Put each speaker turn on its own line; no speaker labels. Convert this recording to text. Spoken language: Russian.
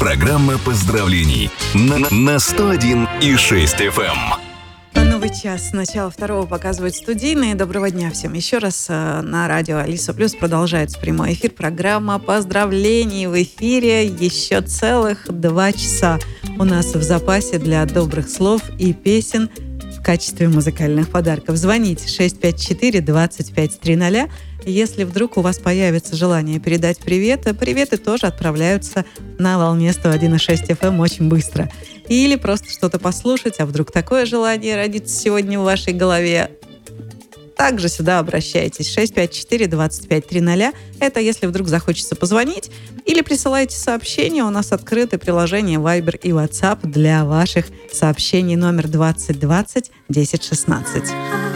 Программа поздравлений на 101,6 FM.
Новый час. С начала второго показывают студийные. Доброго дня всем. Еще раз на радио Алиса Плюс продолжается прямой эфир. Программа поздравлений в эфире. Еще целых 2 часа у нас в запасе для добрых слов и песен в качестве музыкальных подарков. Звоните 654-2530. Если вдруг у вас появится желание передать приветы, приветы тоже отправляются на волне 101,6 FM очень быстро. Или просто что-то послушать, а вдруг такое желание родится сегодня в вашей голове. Также сюда обращайтесь. 654-2530. Это если вдруг захочется позвонить. Или присылайте сообщения. У нас открыты приложения Viber и WhatsApp для ваших сообщений. Номер 2020 1016.